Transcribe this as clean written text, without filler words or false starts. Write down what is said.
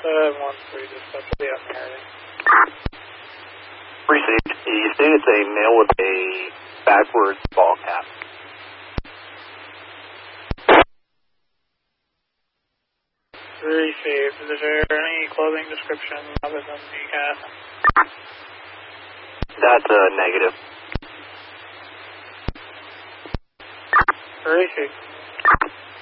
713, dispatch will be out in the area. Received. You stated it's a male with a backwards ball cap. Received. Is there any clothing description other than the cap? That's a negative. Received.